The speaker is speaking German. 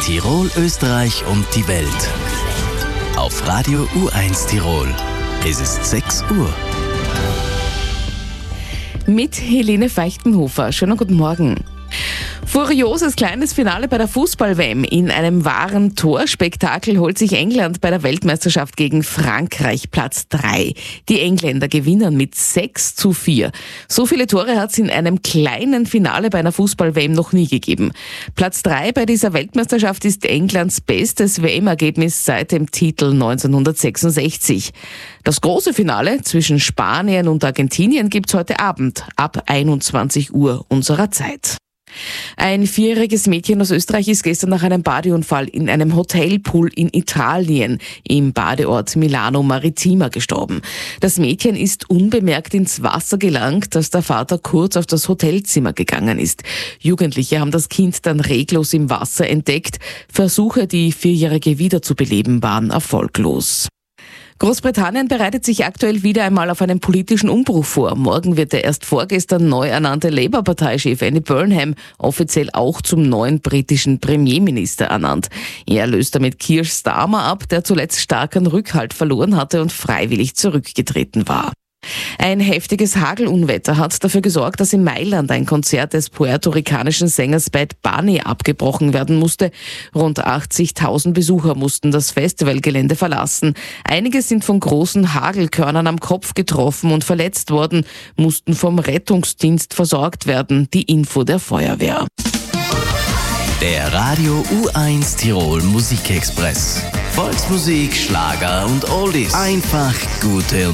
Tirol, Österreich und die Welt. Auf Radio U1 Tirol. Es ist 6 Uhr. Mit Helene Feichtenhofer. Schönen guten Morgen. Furioses kleines Finale bei der Fußball-WM. In einem wahren Torspektakel holt sich England bei der Weltmeisterschaft gegen Frankreich Platz 3. Die Engländer gewinnen mit 6:4. So viele Tore hat es in einem kleinen Finale bei einer Fußball-WM noch nie gegeben. Platz 3 bei dieser Weltmeisterschaft ist Englands bestes WM-Ergebnis seit dem Titel 1966. Das große Finale zwischen Spanien und Argentinien gibt's heute Abend ab 21 Uhr unserer Zeit. Ein 4-jähriges Mädchen aus Österreich ist gestern nach einem Badeunfall in einem Hotelpool in Italien im Badeort Milano Maritima gestorben. Das Mädchen ist unbemerkt ins Wasser gelangt, als der Vater kurz auf das Hotelzimmer gegangen ist. Jugendliche haben das Kind dann reglos im Wasser entdeckt. Versuche, die 4-Jährige wiederzubeleben, waren erfolglos. Großbritannien bereitet sich aktuell wieder einmal auf einen politischen Umbruch vor. Morgen wird der erst vorgestern neu ernannte Labour-Parteichef Andy Burnham offiziell auch zum neuen britischen Premierminister ernannt. Er löst damit Keir Starmer ab, der zuletzt starken Rückhalt verloren hatte und freiwillig zurückgetreten war. Ein heftiges Hagelunwetter hat dafür gesorgt, dass in Mailand ein Konzert des puerto-ricanischen Sängers Bad Bunny abgebrochen werden musste. Rund 80.000 Besucher mussten das Festivalgelände verlassen. Einige sind von großen Hagelkörnern am Kopf getroffen und verletzt worden, mussten vom Rettungsdienst versorgt werden. Die Info der Feuerwehr. Der Radio U1 Tirol Musikexpress. Volksmusik, Schlager und Oldies. Einfach gute